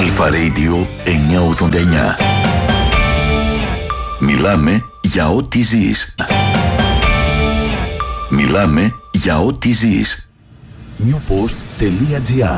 Αλφα Radio 989. Μιλάμε για ό,τι ζεις. Μιλάμε για ό,τι ζεις. newpost.gr